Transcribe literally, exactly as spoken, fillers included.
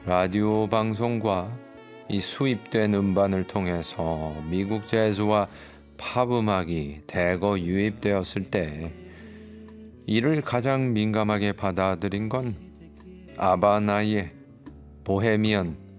라디오 방송과 이 수입된 음반을 통해서 미국 재즈와 팝 음악이 대거 유입되었을 때 이를 가장 민감하게 받아들인 건 아바나의 보헤미안